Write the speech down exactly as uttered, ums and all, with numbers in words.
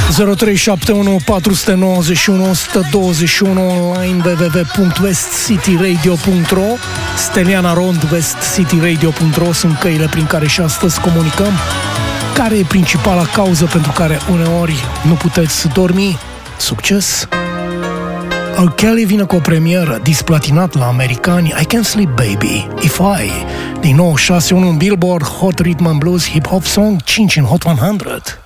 zero trei șapte unu patru nouă unu unu doi unu online w w w punct west city radio punct r o. Steliana Rond, west city radio punct r o sunt căile prin care și astăzi comunicăm. Care e principala cauză pentru care uneori nu puteți dormi? Succes! R. Kelly vine cu o premieră, displatinat la americani, I Can't Sleep Baby, If I, din nou șase unu în Billboard, Hot Rhythm and Blues Hip Hop Song, cinci în Hot one hundred.